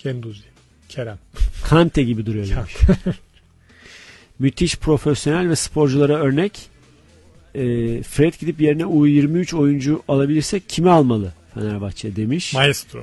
Genduzi. Kerem. Kante gibi duruyor demiş. Müthiş profesyonel ve sporculara örnek. Fred gidip yerine U23 oyuncu alabilirse kimi almalı Fenerbahçe demiş. Maestro.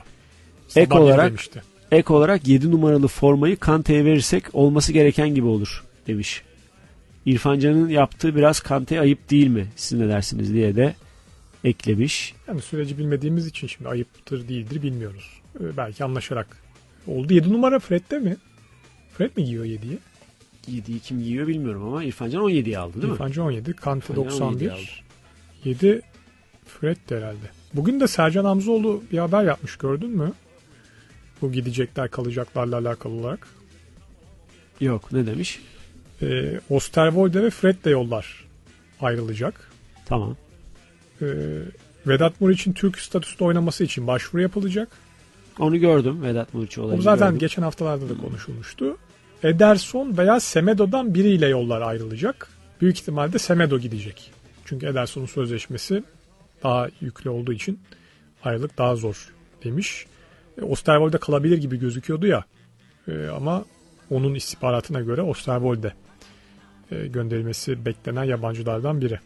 Ek olarak 7 numaralı formayı Kante'ye verirsek olması gereken gibi olur demiş. İrfan Can'ın yaptığı biraz Kante'ye ayıp değil mi? Siz ne dersiniz diye de eklemiş. Yani süreci bilmediğimiz için şimdi ayıptır değildir bilmiyoruz. Belki anlaşarak oldu. 7 numara Fred'de mi? Fred mi giyiyor 7'yi? 7'yi kim giyiyor bilmiyorum ama İrfan Can 17'yi aldı değil mi? İrfan Can 17, Kante 91. 7 Fred herhalde. Bugün de Sercan Hamzoğlu bir haber yapmış, gördün mü? Bu gidecekler kalacaklarla alakalı olarak. Yok, ne demiş? Osterwolde ve Fred de yollar ayrılacak. Tamam. Vedat Muriç'in Türk statüsünde oynaması için başvuru yapılacak. Onu gördüm, Vedat Muriç olayını. O zaten gördüm. Geçen haftalarda da konuşulmuştu. Ederson veya Semedo'dan biriyle yollar ayrılacak. Büyük ihtimalle Semedo gidecek. Çünkü Ederson'un sözleşmesi daha yüklü olduğu için ayrılık daha zor demiş. Osterwolde kalabilir gibi gözüküyordu ya. Ama onun istihbaratına göre Osterwolde gönderilmesi beklenen yabancılardan biri.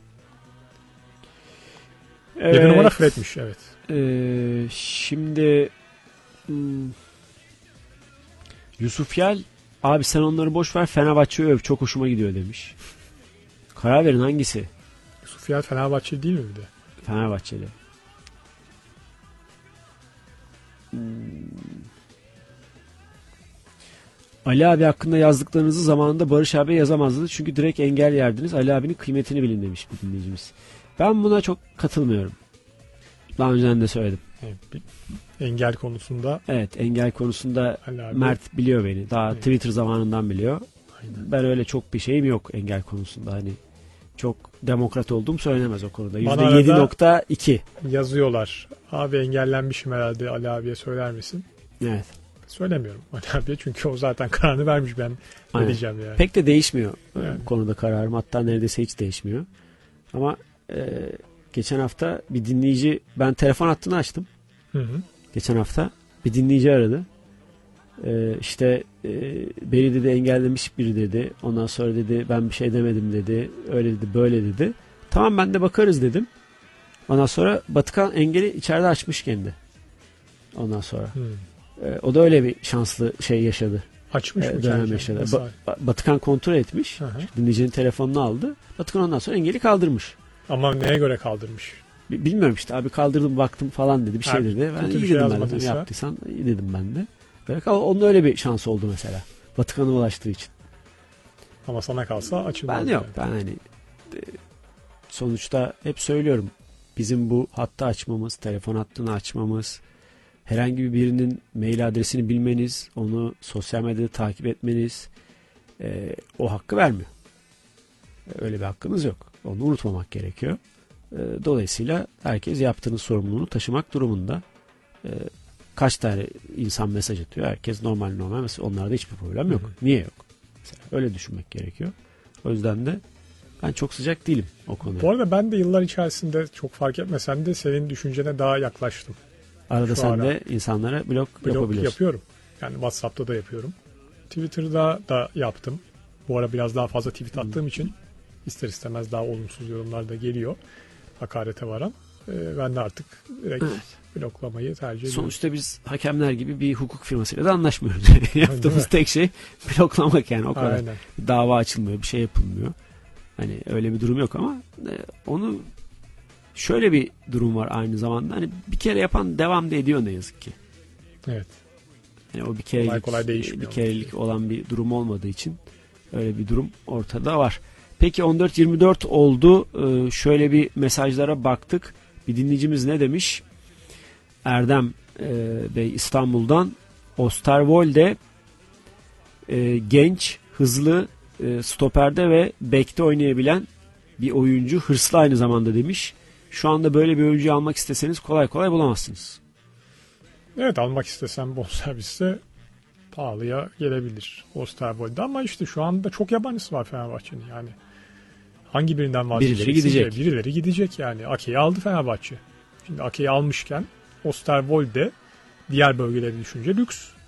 7 numara Fred'miş, evet. Şimdi Yusuf Yel, abi sen onları boş ver, Fenerbahçe'yi öv, çok hoşuma gidiyor demiş. Karar verin hangisi? Yusuf Yel Fenerbahçeli değil mi bir de? Fenerbahçeli. Ali abi hakkında yazdıklarınızı zamanında Barış abi yazamazdı. Çünkü direkt engel yerdiniz. Ali abinin kıymetini bilin demiş bir dinleyicimiz. Ben buna çok katılmıyorum. Daha önceden de söyledim. Evet, engel konusunda. Evet, engel konusunda Mert biliyor beni. Daha evet. Twitter zamanından biliyor. Aynen. Ben öyle çok bir şeyim yok engel konusunda. Hani çok demokrat olduğum söylenemez o konuda. %7.2 yazıyorlar. Abi engellenmişim herhalde, Ali abiye söyler misin? Evet. Söylemiyorum Ali abiye, çünkü o zaten kararını vermiş, ben ne diyeceğim yani. Pek de değişmiyor yani. Konuda kararım. Hatta neredeyse hiç değişmiyor. Ama geçen hafta bir dinleyici, ben telefon hattını açtım. Hı. Geçen hafta bir dinleyici aradı. Beni dedi engellemiş biri dedi. Ondan sonra dedi ben bir şey demedim dedi. Öyle dedi, böyle dedi. Tamam, ben de bakarız dedim. Ondan sonra Batıkan engeli içeride açmış kendi. Ondan sonra. O da öyle bir şanslı şey yaşadı. Açmış mı? Dönem yaşadı. Batıkan kontrol etmiş. Dinleyicinin telefonunu aldı. Batıkan ondan sonra engeli kaldırmış. Ama neye göre kaldırmış? Bilmiyorum işte, abi kaldırdım baktım falan dedi. Bir şey dedi. Ben iyi dedim, ben de. Yaptıysan iyi dedim ben de. Onun öyle bir şans oldu mesela. Batıkan'a ulaştığı için. Ama sana kalsa açılmaz. Ben yok. Ben hani sonuçta hep söylüyorum. Bizim bu hattı açmamız, telefon hattını açmamız, herhangi birinin mail adresini bilmeniz, onu sosyal medyada takip etmeniz o hakkı vermiyor. Öyle bir hakkınız yok. Onu unutmamak gerekiyor. Dolayısıyla herkes yaptığınız sorumluluğunu taşımak durumunda. Kaç tane insan mesaj atıyor? Herkes normal mesela, onlarda hiçbir problem yok. Niye yok? Mesela öyle düşünmek gerekiyor. O yüzden de ben çok sıcak değilim o konuda. Bu arada ben de yıllar içerisinde çok fark etmesen de senin düşüncene daha yaklaştım. Arada sen de insanlara blok yapabiliyorsun. Yapıyorum. Yani WhatsApp'ta da yapıyorum. Twitter'da da yaptım. Bu ara biraz daha fazla tweet attığım için ister istemez daha olumsuz yorumlar da geliyor. Hakarete varan. Ben de artık direkt bloklamayı tercih ediyorum. Sonuçta biz hakemler gibi bir hukuk firmasıyla da anlaşmıyoruz. Yaptığımız tek şey bloklamak yani, o kadar. Aynen. Dava açılmıyor, bir şey yapılmıyor. Hani öyle bir durum yok ama onu şöyle bir durum var aynı zamanda. Hani bir kere yapan devam da ediyor ne yazık ki. Evet. Yani o bir kerelik olan bir durum olmadığı için öyle bir durum ortada var. Peki 14.24 oldu. Şöyle bir mesajlara baktık. Bir dinleyicimiz ne demiş? Erdem Bey İstanbul'dan. Osterwolde genç, hızlı, stoperde ve bekte oynayabilen bir oyuncu. Hırslı aynı zamanda demiş. Şu anda böyle bir oyuncuyu almak isteseniz kolay kolay bulamazsınız. Evet, almak istesem bonserviste pahalıya gelebilir Osterwolde, ama işte şu anda çok yabancısı var Fenerbahçe'nin yani. Hangi birinden vazgeçecek? Birileri gidecek yani. Ake'yi aldı Fenerbahçe. Şimdi Ake'yi almışken Osterwolde diğer bölgeleri düşünce lüks.